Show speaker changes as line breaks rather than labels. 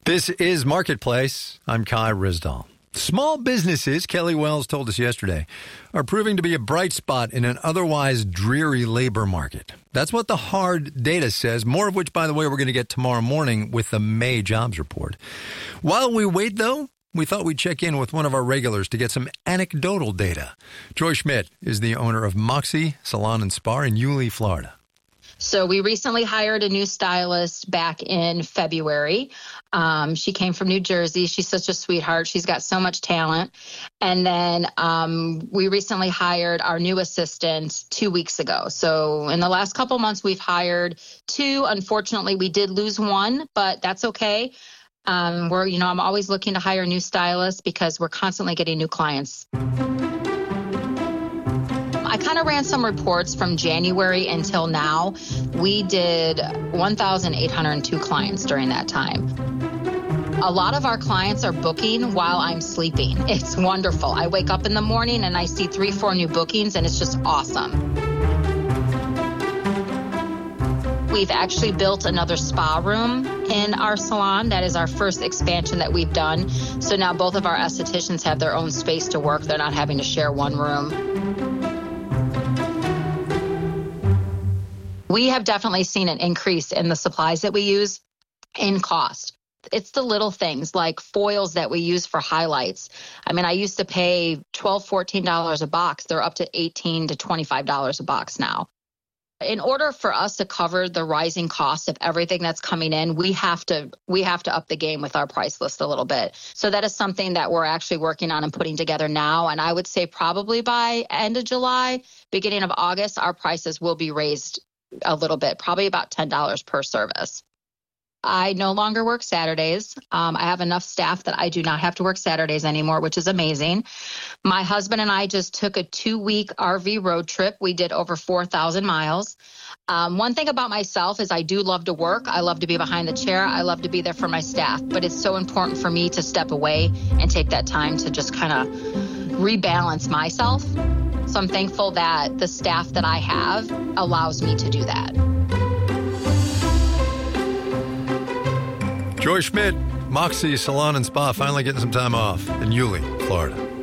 This is Marketplace. I'm Kai Rizdal. Small businesses, Kelly Wells told us yesterday, are proving to be a bright spot in an otherwise dreary labor market. That's what the hard data says, more of which, by the way, we're going to get tomorrow morning with the May jobs report. While we wait, though, we thought we'd check in with one of our regulars to get some anecdotal data. Joy Schmidt is the owner of Moxie Salon and Spa in Yulee, Florida.
So we recently hired a new stylist back in February. She came from New Jersey. She's such a sweetheart. She's got so much talent. And then we recently hired our new assistant 2 weeks ago. So in the last couple months, we've hired 2. Unfortunately, we did lose 1, but that's okay. I'm always looking to hire new stylists because we're constantly getting new clients. I kind of ran some reports from January until now. We did 1,802 clients during that time. A lot of our clients are booking while I'm sleeping. It's wonderful. I wake up in the morning and I see 3-4 new bookings, and it's just awesome. We've actually built another spa room in our salon. That is our first expansion that we've done. So now both of our estheticians have their own space to work. They're not having to share one room. We have definitely seen an increase in the supplies that we use in cost. It's the little things like foils that we use for highlights. I mean, I used to pay $12, $14 a box. They're up to $18 to $25 a box now. In order for us to cover the rising cost of everything that's coming in, we have to up the game with our price list a little bit. So that is something that we're actually working on and putting together now. And I would say probably by end of July, beginning of August, our prices will be raised a little bit, probably about $10 per service. I no longer work Saturdays. I have enough staff that I do not have to work Saturdays anymore, which is amazing. My husband and I just took a 2-week RV road trip. We did over 4,000 miles. One thing about myself is I do love to work. I love to be behind the chair. I love to be there for my staff. But it's so important for me to step away and take that time to just kind of rebalance myself. So I'm thankful that the staff that I have allows me to do that.
Joy Schmidt, Moxie Salon and Spa, finally getting some time off in Yulee, Florida.